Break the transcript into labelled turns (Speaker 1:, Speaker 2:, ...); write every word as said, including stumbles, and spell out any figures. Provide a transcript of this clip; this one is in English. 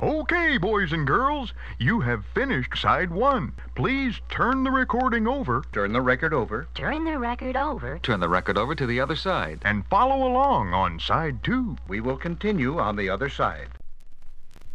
Speaker 1: Okay, boys and girls, you have finished side one. Please turn the recording over
Speaker 2: Turn the record over.
Speaker 3: Turn the record over.
Speaker 4: Turn the record over to the other side.
Speaker 1: and follow along on side two.
Speaker 2: We will continue on the other side.